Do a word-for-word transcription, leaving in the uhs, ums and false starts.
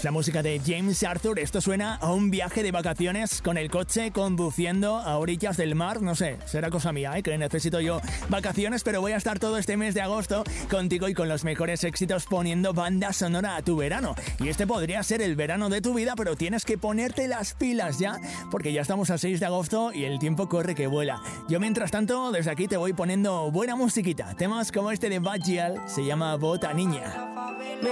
Es la música de James Arthur. Esto suena a un viaje de vacaciones con el coche conduciendo a orillas del mar. No sé, será cosa mía, ¿eh? Que necesito yo vacaciones, pero voy a estar todo este mes de agosto contigo y con los mejores éxitos poniendo banda sonora a tu verano. Y este podría ser el verano de tu vida, pero tienes que ponerte las pilas ya, porque ya estamos a seis de agosto y el tiempo corre que vuela. Yo mientras tanto, desde aquí te voy poniendo buena musiquita. Temas como este de Bad Gyal, se llama Bota Niña.